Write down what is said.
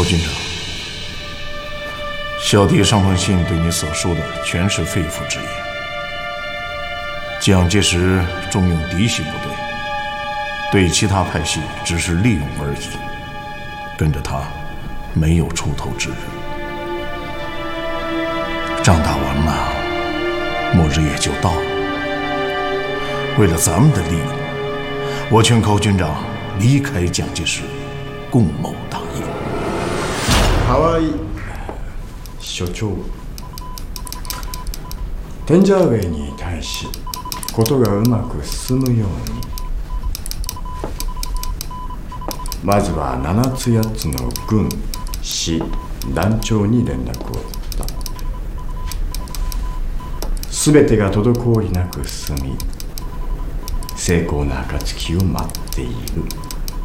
侯军长，小弟上封信对你所说的全是肺腑之言。蒋介石重用嫡系部队，对其他派系只是利用而已，跟着他没有出头之日。仗打完了，末日也就到了。为了咱们的利益，我劝侯军长离开蒋介石，共谋大业。 河合所長、天井上に対しことがうまく進むように、まずは7つ8つの軍、市、団長に連絡を取った。すべてが滞りなく進み、成功な暁を待っている。